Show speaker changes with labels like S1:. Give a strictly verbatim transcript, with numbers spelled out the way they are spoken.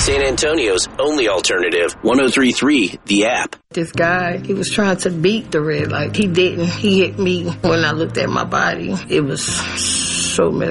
S1: San Antonio's only alternative, one oh three point three The App.
S2: This guy, he was trying to beat the red light. He didn't. He hit me when I looked at my body. It was so messed